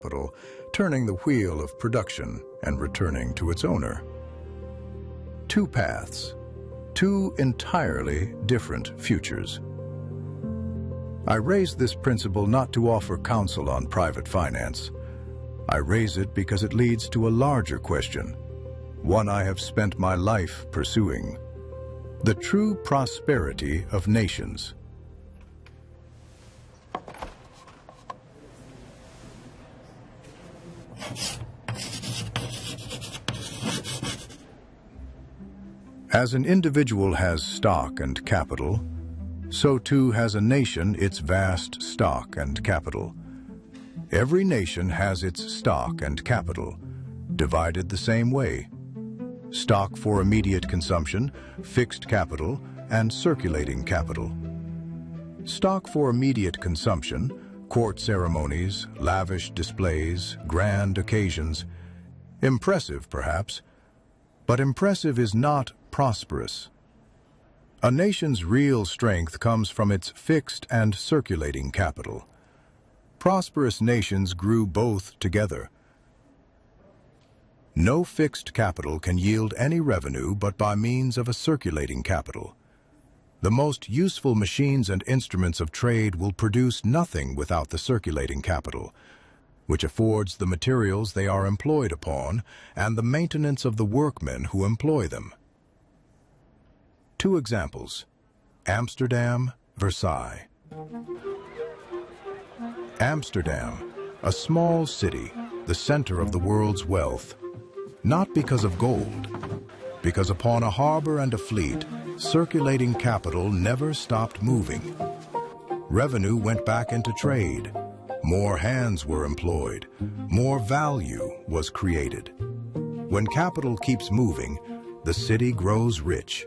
capital, turning the wheel of production and returning to its owner. Two paths, two entirely different futures. I raise this principle not to offer counsel on private finance. I raise it because it leads to a larger question, one I have spent my life pursuing: the true prosperity of nations. As an individual has stock and capital, so too has a nation its vast stock and capital. Every nation has its stock and capital, divided the same way: stock for immediate consumption, fixed capital, and circulating capital. Stock for immediate consumption, court ceremonies, lavish displays, grand occasions. Impressive, perhaps, but impressive is not prosperous. A nation's real strength comes from its fixed and circulating capital. Prosperous nations grew both together. No fixed capital can yield any revenue but by means of a circulating capital. The most useful machines and instruments of trade will produce nothing without the circulating capital, which affords the materials they are employed upon and the maintenance of the workmen who employ them. Two examples: Amsterdam, Versailles. Amsterdam, a small city, the center of the world's wealth, not because of gold, because upon a harbor and a fleet, circulating capital never stopped moving. Revenue went back into trade. More hands were employed. More value was created. When capital keeps moving, the city grows rich.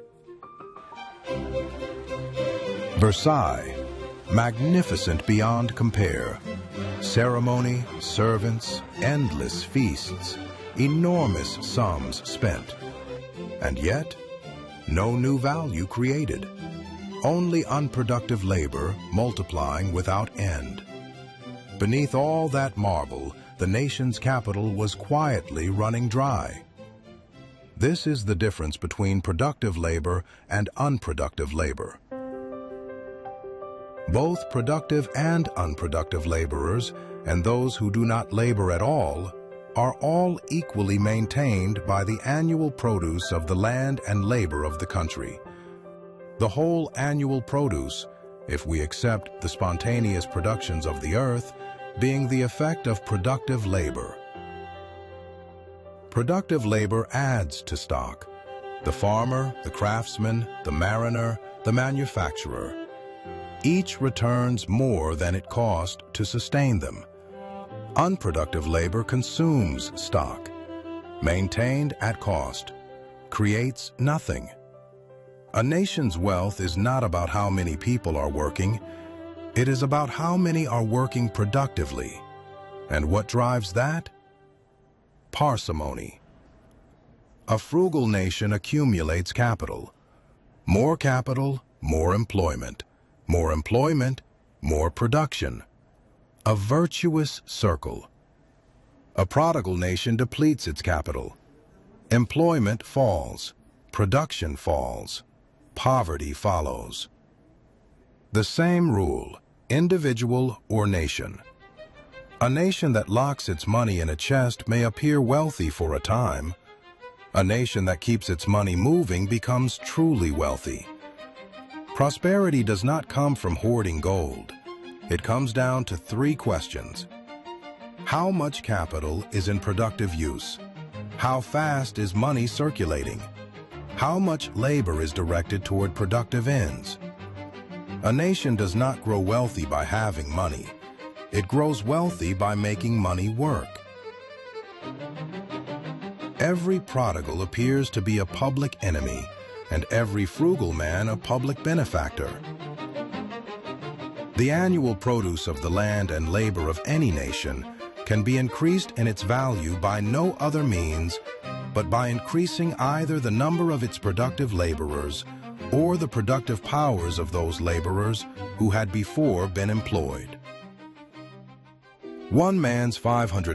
Versailles, magnificent beyond compare. Ceremony, servants, endless feasts, enormous sums spent. And yet, no new value created. Only unproductive labor multiplying without end. Beneath all that marble, the nation's capital was quietly running dry. This is the difference between productive labor and unproductive labor. Both productive and unproductive laborers, and those who do not labor at all, are all equally maintained by the annual produce of the land and labor of the country. The whole annual produce, if we accept the spontaneous productions of the earth, being the effect of productive labor. Productive labor adds to stock: the farmer, the craftsman, the mariner, the manufacturer. Each returns more than it cost to sustain them. Unproductive labor consumes stock, maintained at cost, creates nothing. A nation's wealth is not about how many people are working. It is about how many are working productively. And what drives that? Parsimony. A frugal nation accumulates capital. More capital, more employment. More employment, more production. A virtuous circle. A prodigal nation depletes its capital. Employment falls. Production falls. Poverty follows. The same rule, individual or nation. A nation that locks its money in a chest may appear wealthy for a time. A nation that keeps its money moving becomes truly wealthy. Prosperity does not come from hoarding gold. It comes down to three questions. How much capital is in productive use? How fast is money circulating? How much labor is directed toward productive ends? A nation does not grow wealthy by having money. It grows wealthy by making money work. Every prodigal appears to be a public enemy, and every frugal man a public benefactor. The annual produce of the land and labor of any nation can be increased in its value by no other means but by increasing either the number of its productive laborers or the productive powers of those laborers who had before been employed. One man's 500